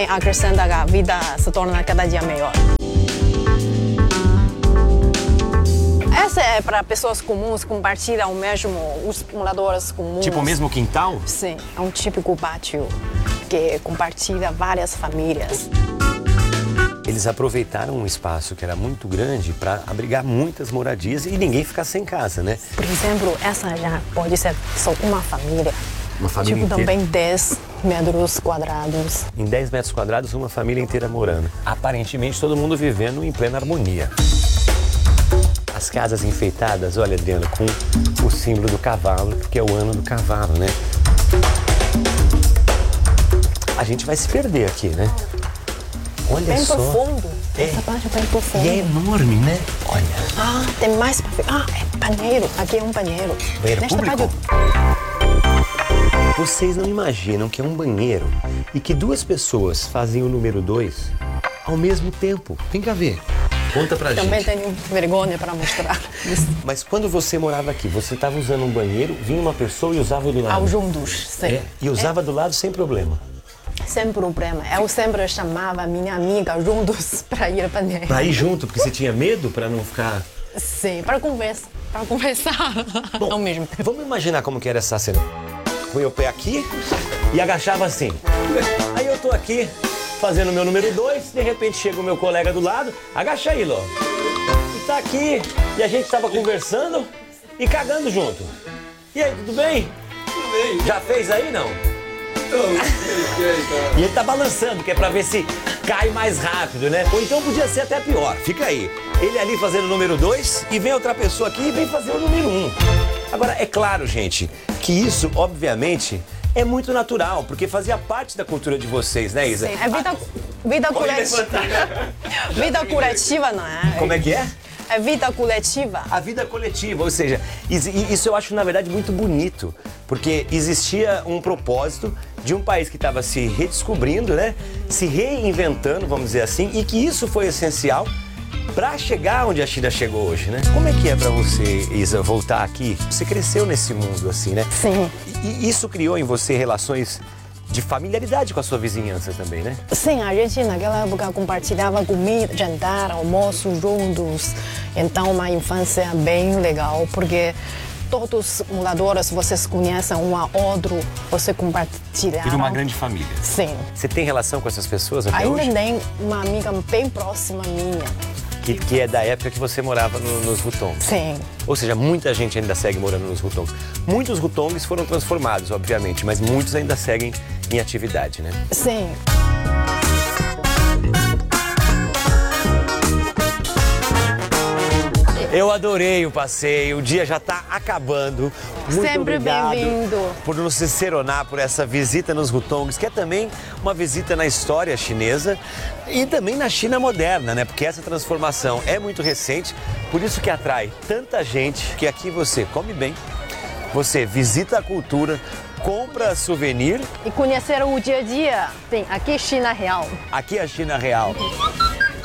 Acrescenta que a vida se torna cada dia melhor. Essa é para pessoas comuns, compartilham mesmo os moradores comuns. Tipo o mesmo quintal? Sim, é um típico pátio que compartilha várias famílias. Eles aproveitaram um espaço que era muito grande para abrigar muitas moradias e ninguém ficar sem casa, né? Por exemplo, essa já pode ser só uma família. Uma família tipo, inteira. também 10 metros quadrados. Em 10 metros quadrados, uma família inteira morando. Aparentemente, todo mundo vivendo em plena harmonia. As casas enfeitadas, olha, Adriana, com o símbolo do cavalo, porque é o ano do cavalo, né? A gente vai se perder aqui, né? Olha Bem só. profundo. É. Essa parte é bem profunda. E é enorme, né? Olha. Ah, tem mais para ver. Ah, é banheiro. Aqui é um banheiro. Banheiro Nesta público? parte- Vocês não imaginam que é um banheiro e que duas pessoas fazem o número 2 ao mesmo tempo. Vem cá ver. Conta pra Também gente. tenho vergonha para mostrar. Mas quando você morava aqui, você estava usando um banheiro, vinha uma pessoa e usava do lado. Ao juntos, sim. É, e usava do lado sem problema. Sem problema. Eu sempre chamava minha amiga juntos para ir ao banheiro. Pra ir junto, porque você tinha medo pra não ficar... Sim, para conversar. Para conversar ao mesmo tempo. Vamos imaginar como que era essa cena. Põe o pé aqui e agachava assim. Aí eu tô aqui fazendo o meu número 2, de repente chega o meu colega do lado, agacha aí, Lô. E tá aqui, e a gente tava conversando e cagando junto. E aí, tudo bem? Tudo bem. Já fez aí, não? Não. E ele tá balançando, que é pra ver se cai mais rápido, né? Ou então podia ser até pior. Fica aí. Ele ali fazendo o número 2 e vem outra pessoa aqui e vem fazer o número 1. Agora, é claro, gente, que isso, obviamente, é muito natural, porque fazia parte da cultura de vocês, né, Isa? Sim, é vida coletiva. Vida coletiva, não é? Como é que é? É vida coletiva. A vida coletiva, ou seja, isso eu acho, na verdade, muito bonito, porque existia um propósito de um país que estava se redescobrindo, né? Se reinventando, vamos dizer assim, e que isso foi essencial para chegar onde a China chegou hoje, né? Como é que é para você, Isa, voltar aqui? Você cresceu nesse mundo, assim, né? Sim. E isso criou em você relações de familiaridade com a sua vizinhança também, né? Sim, a gente naquela época compartilhava comida, jantar, almoço juntos. Então, uma infância bem legal, porque todos os moradores, vocês conhecem um ao outro, você compartilhava. Vira uma grande família. Sim. Você tem relação com essas pessoas até Ainda hoje? tem uma amiga bem próxima minha. Que é da época que você morava nos Hutongs. Sim. Ou seja, muita gente ainda segue morando nos Hutongs. Muitos Hutongs foram transformados, obviamente, mas muitos ainda seguem em atividade, né? Sim. Eu adorei o passeio, o dia já está acabando. Muito Sempre obrigado bem-vindo. por nos ciceronar por essa visita nos Hutongs, que é também uma visita na história chinesa e também na China moderna, né? Porque essa transformação é muito recente, por isso que atrai tanta gente que aqui você come bem, você visita a cultura, compra souvenir. E conhecer o dia a dia. Sim, aqui China Real. Aqui é a China real.